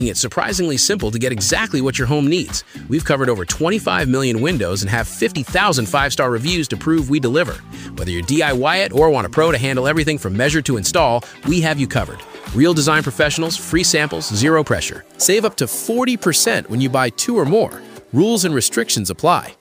It's surprisingly simple to get exactly what your home needs. We've covered over 25 million windows and have 50,000 five-star reviews to prove we deliver. Whether you're DIY it or want a pro to handle everything from measure to install, we have you covered. Real design professionals, free samples, zero pressure. Save up to 40% when you buy 2 or more. Rules and restrictions apply.